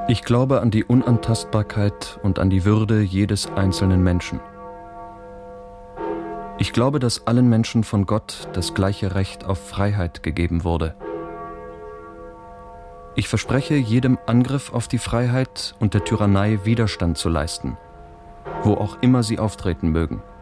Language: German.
Ich glaube an die Unantastbarkeit und an die Würde jedes einzelnen Menschen. Ich glaube, dass allen Menschen von Gott das gleiche Recht auf Freiheit gegeben wurde. Ich verspreche, jedem Angriff auf die Freiheit und der Tyrannei Widerstand zu leisten, wo auch immer sie auftreten mögen.